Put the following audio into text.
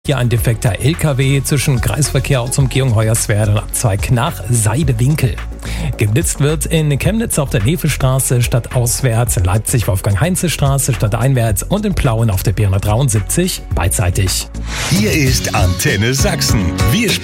Hier ein defekter LKW zwischen Kreisverkehr und Umgehung Hoyerswerda, Abzweig nach Seidewinkel. Geblitzt wird in Chemnitz auf der Nevestraße stadtauswärts, in Leipzig Wolfgang-Heinze-Straße stadteinwärts und in Plauen auf der B173 beidseitig. Hier ist Antenne Sachsen. Wir